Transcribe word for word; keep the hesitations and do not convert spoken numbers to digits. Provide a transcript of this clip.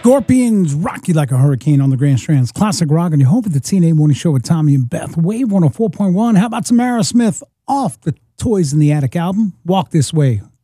Scorpions rock you like a hurricane on the Grand Strands. Classic rock and your home with the T N A Morning Show with Tommy and Beth. Wave one oh four point one. How about some Aerosmith off the Toys in the Attic album? Walk This Way.